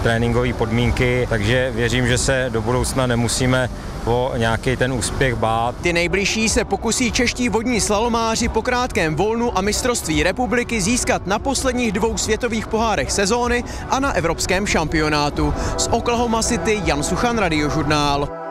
tréninkové podmínky, takže věřím, že se do budoucna nemusíme o nějaký ten úspěch bát. Ty nejbližší se pokusí čeští vodní slalomáři po krátkém volnu a mistrovství republiky získat na posledních 2 světových pohárech sezóny a na evropském šampionátu. Z Oklahoma City Jan Suchan, Radiožurnál.